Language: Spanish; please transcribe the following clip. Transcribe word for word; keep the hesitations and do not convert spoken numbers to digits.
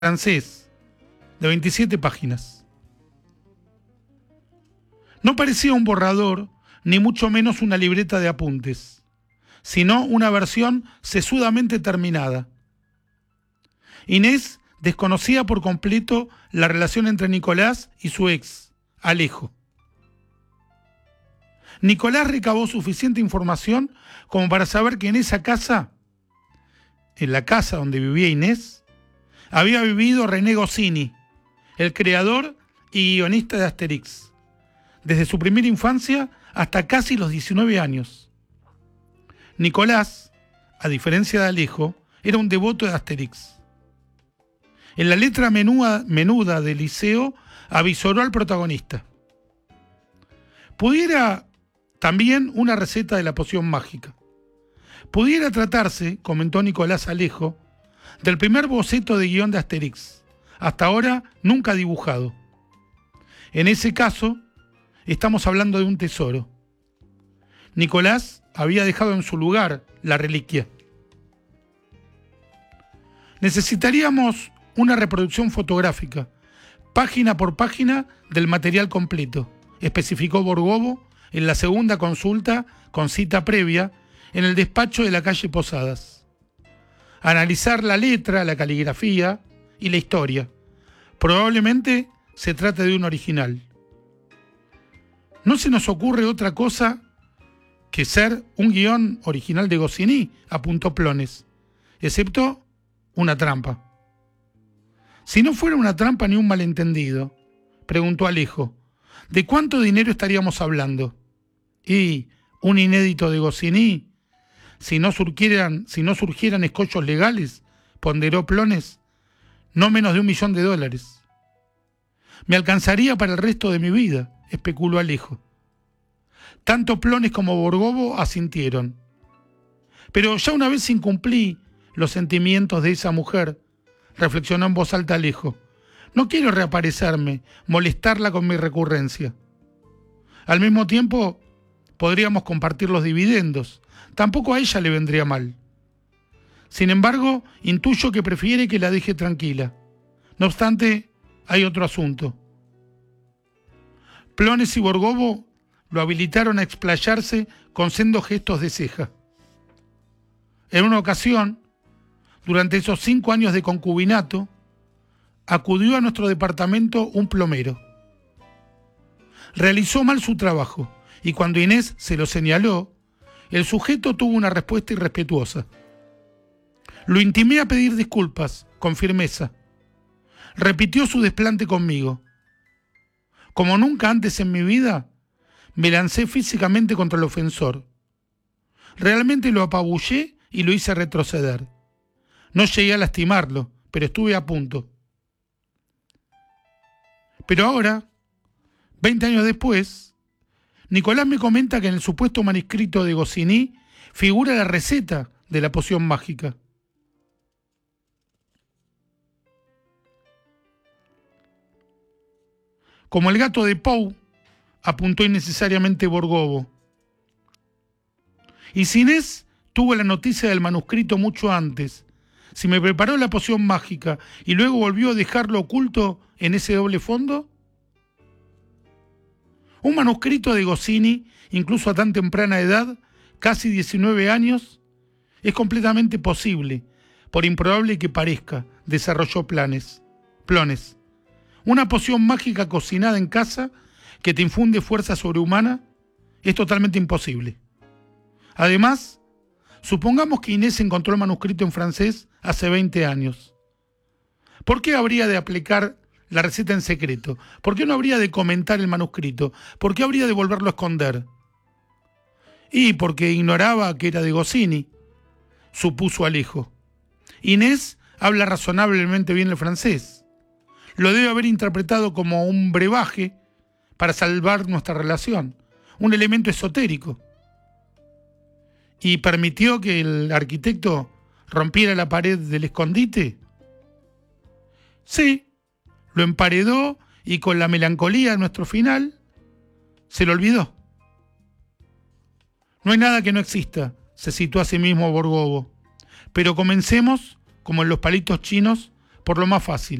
francés de veintisiete páginas. No parecía un borrador, ni mucho menos una libreta de apuntes, sino una versión sesudamente terminada. Inés desconocía por completo la relación entre Nicolás y su ex, Alejo. Nicolás recabó suficiente información como para saber que en esa casa, en la casa donde vivía Inés, había vivido René Goscinny, el creador y guionista de Asterix, desde su primera infancia hasta casi los diecinueve años. Nicolás, a diferencia de Alejo, era un devoto de Asterix. En la letra menuda, menuda del liceo avisoró al protagonista. Pudiera también una receta de la poción mágica. Pudiera tratarse, comentó Nicolás a Alejo, del primer boceto de guión de Asterix, hasta ahora nunca dibujado. En ese caso, estamos hablando de un tesoro. Nicolás había dejado en su lugar la reliquia. Necesitaríamos una reproducción fotográfica, página por página del material completo, especificó Borgobo en la segunda consulta con cita previa en el despacho de la calle Posadas. Analizar la letra, la caligrafía y la historia. Probablemente se trate de un original. No se nos ocurre otra cosa que ser un guión original de Goscinny, apuntó Plones, excepto una trampa. Si no fuera una trampa ni un malentendido, preguntó Alejo, ¿de cuánto dinero estaríamos hablando? Y un inédito de Goscinny, si no surgieran, si no surgieran escollos legales, ponderó Plones, no menos de un millón de dólares. Me alcanzaría para el resto de mi vida, especuló Alejo. Tanto Plones como Borgobo asintieron. Pero ya una vez incumplí los sentimientos de esa mujer, reflexionó en voz alta Alejo. No quiero reaparecerme, molestarla con mi recurrencia. Al mismo tiempo, podríamos compartir los dividendos. Tampoco a ella le vendría mal. Sin embargo, intuyo que prefiere que la deje tranquila. No obstante, hay otro asunto. Plones y Borgobo lo habilitaron a explayarse con sendos gestos de ceja. En una ocasión, durante esos cinco años de concubinato, acudió a nuestro departamento un plomero. Realizó mal su trabajo y cuando Inés se lo señaló, el sujeto tuvo una respuesta irrespetuosa. Lo intimé a pedir disculpas, con firmeza. Repitió su desplante conmigo. Como nunca antes en mi vida, me lancé físicamente contra el ofensor. Realmente lo apabullé y lo hice retroceder. No llegué a lastimarlo, pero estuve a punto. Pero ahora, veinte años después, Nicolás me comenta que en el supuesto manuscrito de Goscinny figura la receta de la poción mágica. Como el gato de Poe, apuntó innecesariamente Borgobo. Y si Inés tuvo la noticia del manuscrito mucho antes, si me preparó la poción mágica y luego volvió a dejarlo oculto en ese doble fondo. Un manuscrito de Goscinny, incluso a tan temprana edad, casi diecinueve años, es completamente posible, por improbable que parezca, desarrolló planes, Plones. Una poción mágica cocinada en casa que te infunde fuerza sobrehumana es totalmente imposible. Además, supongamos que Inés encontró el manuscrito en francés hace veinte años. ¿Por qué habría de aplicar la receta en secreto? ¿Por qué no habría de comentar el manuscrito? ¿Por qué habría de volverlo a esconder? Y porque ignoraba que era de Goscinny, supuso Alejo. Inés habla razonablemente bien el francés. Lo debe haber interpretado como un brebaje para salvar nuestra relación, un elemento esotérico. ¿Y permitió que el arquitecto rompiera la pared del escondite? Sí, lo emparedó y con la melancolía de nuestro final, se lo olvidó. No hay nada que no exista, se citó a sí mismo Borgobo. Pero comencemos, como en los palitos chinos, por lo más fácil.